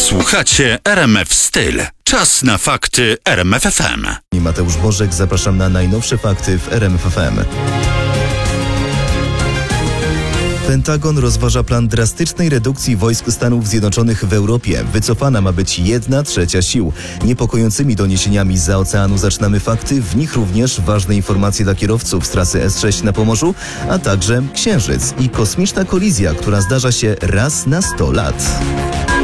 Słuchacie RMF Styl. Czas na fakty RMF FM. Mateusz Bożek, zapraszam na najnowsze fakty w RMF FM. Pentagon rozważa plan drastycznej redukcji wojsk Stanów Zjednoczonych w Europie. Wycofana ma być 1/3 sił. Niepokojącymi doniesieniami zza oceanu zaczynamy fakty, w nich również ważne informacje dla kierowców z trasy S6 na Pomorzu, a także Księżyc i kosmiczna kolizja, która zdarza się raz na 100 lat.